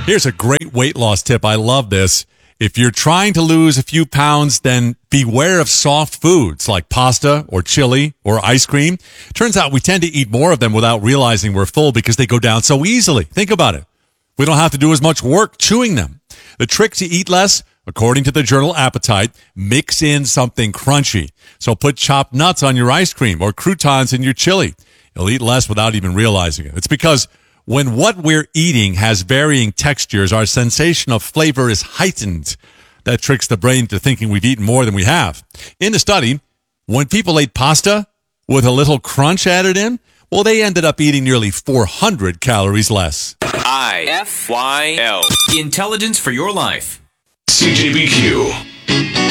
Here's a great weight loss tip. I love this. If you're trying to lose a few pounds, then beware of soft foods like pasta or chili or ice cream. Turns out we tend to eat more of them without realizing we're full because they go down so easily. Think about it. We don't have to do as much work chewing them. The trick to eat less, according to the journal Appetite, mix in something crunchy. So put chopped nuts on your ice cream or croutons in your chili. You'll eat less without even realizing it. It's because when what we're eating has varying textures, our sensation of flavor is heightened. That tricks the brain into thinking we've eaten more than we have. In the study, when people ate pasta with a little crunch added in, well, they ended up eating nearly 400 calories less. IFYL. Intelligence for your life. CJBQ.